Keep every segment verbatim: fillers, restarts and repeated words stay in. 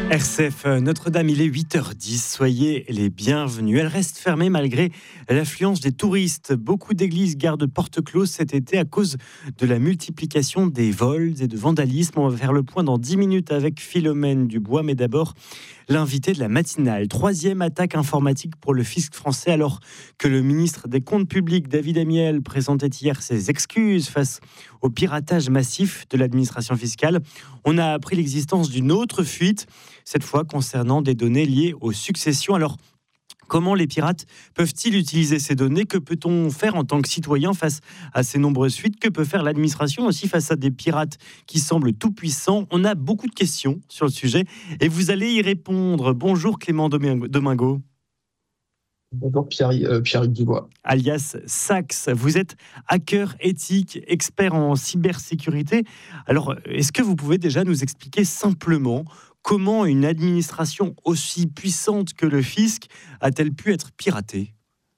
R C F Notre-Dame, il est huit heures dix, soyez les bienvenus. Elle reste fermée malgré l'affluence des touristes. Beaucoup d'églises gardent porte close cet été à cause de la multiplication des vols et de vandalisme. On va faire le point dans dix minutes avec Philomène Dubois, mais d'abord l'invité de la matinale. Troisième attaque informatique pour le fisc français alors que le ministre des Comptes publics, David Amiel, présentait hier ses excuses face au piratage massif de l'administration fiscale. On a appris l'existence d'une autre fuite, cette fois concernant des données liées aux successions. Alors, comment les pirates peuvent-ils utiliser ces données ? Que peut-on faire en tant que citoyen face à ces nombreuses fuites ? Que peut faire l'administration aussi face à des pirates qui semblent tout-puissants ? On a beaucoup de questions sur le sujet et vous allez y répondre. Bonjour Clément Domingo. Bonjour Pierre, euh, Pierre Dubois. Alias Sax, vous êtes hacker éthique, expert en cybersécurité. Alors, est-ce que vous pouvez déjà nous expliquer simplement comment une administration aussi puissante que le fisc a-t-elle pu être piratée ?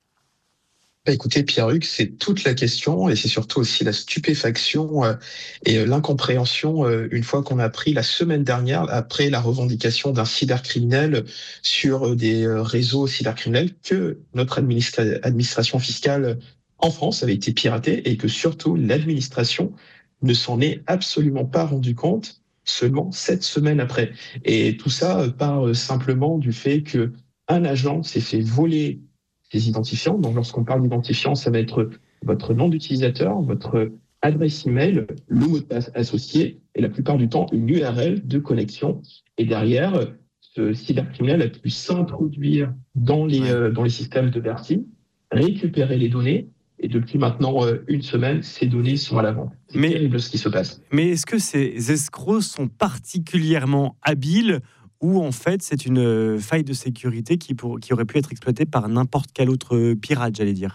Bah écoutez, Pierre-Hugues, c'est toute la question et c'est surtout aussi la stupéfaction euh, et euh, l'incompréhension euh, une fois qu'on a appris la semaine dernière, après la revendication d'un cybercriminel sur euh, des euh, réseaux cybercriminels, que notre administra- administration fiscale en France avait été piratée et que surtout l'administration ne s'en est absolument pas rendu compte seulement sept semaines après. Et tout ça euh, part euh, simplement du fait que un agent s'est fait voler des identifiants. Donc, lorsqu'on parle d'identifiant, ça va être votre nom d'utilisateur, votre adresse email, le mot de passe associé et la plupart du temps une U R L de connexion. Et derrière, ce cybercriminel a pu s'introduire dans les, Ouais. euh, dans les systèmes de Bercy, récupérer les données. Et depuis maintenant euh, une semaine, ces données sont à la vente. C'est Mais, terrible ce qui se passe. Mais est-ce que ces escrocs sont particulièrement habiles ou en fait c'est une faille de sécurité qui, pour, qui aurait pu être exploitée par n'importe quel autre pirate, j'allais dire ?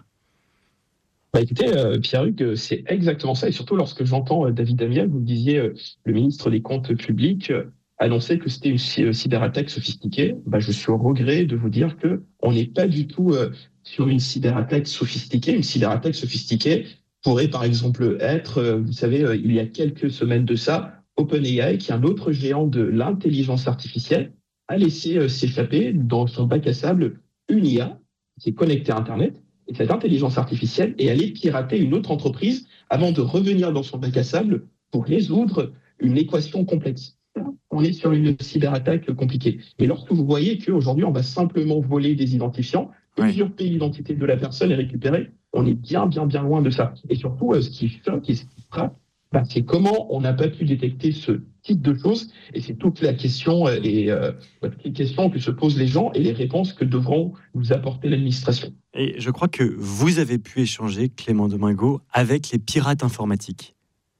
Bah écoutez, euh, Pierre-Hugues, c'est exactement ça. Et surtout lorsque j'entends euh, David Amiel, vous le disiez, euh, le ministre des Comptes publics, euh, annoncer que c'était une cy- euh, cyberattaque sophistiquée, bah, je suis au regret de vous dire que on n'est pas du tout euh, sur une cyberattaque sophistiquée. Une cyberattaque sophistiquée pourrait par exemple être, euh, vous savez, euh, il y a quelques semaines de ça, OpenAI, qui est un autre géant de l'intelligence artificielle, a laissé euh, s'échapper dans son bac à sable une I A qui est connectée à Internet et cette intelligence artificielle est allée pirater une autre entreprise avant de revenir dans son bac à sable pour résoudre une équation complexe. On est sur une cyberattaque compliquée. Et lorsque vous voyez qu'aujourd'hui, on va simplement voler des identifiants, Ouais. usurper l'identité de la personne et récupérer, on est bien, bien, bien loin de ça. Et surtout, ce qui choque et ce qui frappe, bah, c'est comment on n'a pas pu détecter ce type de choses. Et c'est toute la question euh, et euh, toutes les questions que se posent les gens et les réponses que devront nous apporter l'administration. Et je crois que vous avez pu échanger, Clément Domingo, avec les pirates informatiques.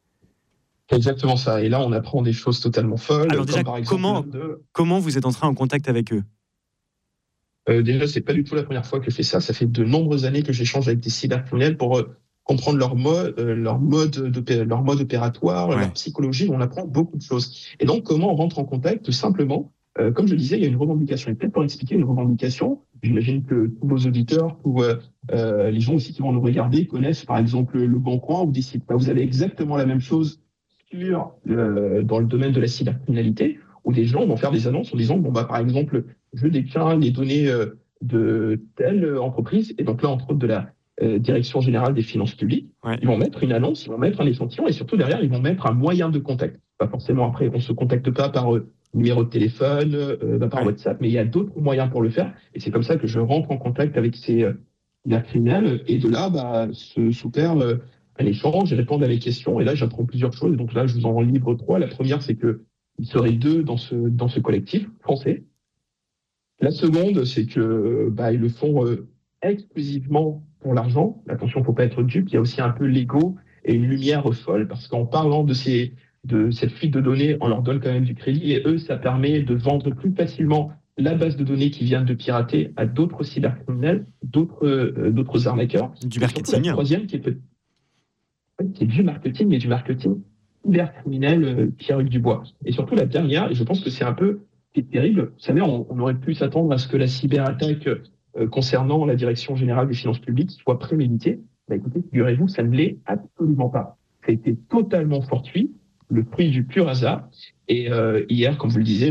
C'est exactement ça. Et là, on apprend des choses totalement folles. Alors déjà, comme par exemple comment, de... comment vous êtes entré en contact avec eux ? Euh, déjà, c'est pas du tout la première fois que je fais ça. Ça fait de nombreuses années que j'échange avec des cybercriminels pour euh, comprendre leur mode, euh, leur mode de, leur mode opératoire, Ouais. leur psychologie. On apprend beaucoup de choses. Et donc, comment on rentre en contact ? Tout simplement, euh, comme je disais, il y a une revendication. Et peut-être pour expliquer une revendication, j'imagine que tous vos auditeurs, tous euh, euh, les gens aussi qui vont nous regarder connaissent, par exemple, Le Bon Coin ou des sites. Bah, vous avez exactement la même chose sur, euh, dans le domaine de la cybercriminalité, où des gens vont faire des annonces en disant, bon, bah, par exemple, je détiens les données euh, de telle entreprise, et donc là, entre autres, de la euh, Direction générale des finances publiques. Ouais. Ils vont mettre une annonce, ils vont mettre un échantillon, et surtout derrière, ils vont mettre un moyen de contact. Pas forcément après, on se contacte pas par euh, numéro de téléphone, euh, pas par Ouais. WhatsApp, mais il y a d'autres moyens pour le faire, et c'est comme ça que je rentre en contact avec ces euh, criminels, et de là, bah, se s'opère euh, un échange, ils répondent à mes questions, et là, j'apprends plusieurs choses, et donc là, je vous en livre trois. La première, c'est que il serait deux dans ce, dans ce collectif français. La seconde, c'est que bah, ils le font euh, exclusivement pour l'argent. Attention, il ne faut pas être dupe. Il y a aussi un peu l'ego et une lumière folle, parce qu'en parlant de, ces, de cette fuite de données, on leur donne quand même du crédit. Et eux, ça permet de vendre plus facilement la base de données qui vient de pirater à d'autres cybercriminels, d'autres, euh, d'autres arnaqueurs. Du Et surtout la marketing. troisième, qui est, peut- qui est du marketing, mais du marketing cybercriminel, euh, Pierre-Hugues Dubois. Et surtout la dernière, et je pense que c'est un peu qui est terrible. Vous savez, on, on aurait pu s'attendre à ce que la cyberattaque euh, concernant la Direction générale des finances publiques soit préméditée. Bah, écoutez, figurez-vous, ça ne l'est absolument pas. Ça a été totalement fortuit, le fruit du pur hasard. Et euh, hier, comme vous le disiez,